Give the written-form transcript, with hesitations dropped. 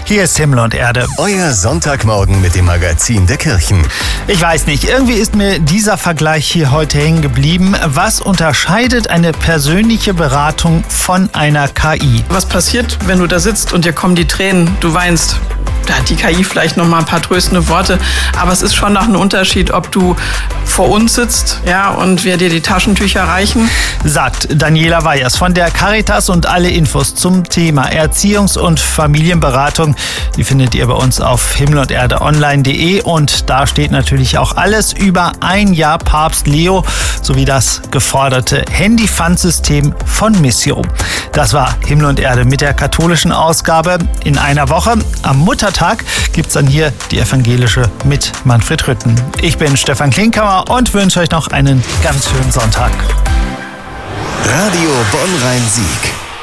Hier ist Himmel und Erde. Euer Sonntagmorgen mit dem Magazin der Kirchen. Ich weiß nicht, irgendwie ist mir dieser Vergleich hier heute hängen geblieben. Was unterscheidet eine persönliche Beratung von einer KI? Was passiert, wenn du da sitzt und dir kommen die Tränen, du weinst? Da hat die KI vielleicht noch mal ein paar tröstende Worte, aber es ist schon noch ein Unterschied, ob du vor uns sitzt, ja, und wir dir die Taschentücher reichen. Sagt Daniela Weyers von der Caritas, und alle Infos zum Thema Erziehungs- und Familienberatung, die findet ihr bei uns auf himmelunderdeonline.de, und da steht natürlich auch alles über ein Jahr Papst Leo sowie das geforderte Handy-Pfandsystem von Missio. Das war Himmel und Erde mit der katholischen Ausgabe. In einer Woche, am Muttertag, gibt's dann hier die evangelische mit Manfred Rütten. Ich bin Stefan Klinkhammer und wünsche euch noch einen ganz schönen Sonntag. Radio Bonn-Rhein-Sieg.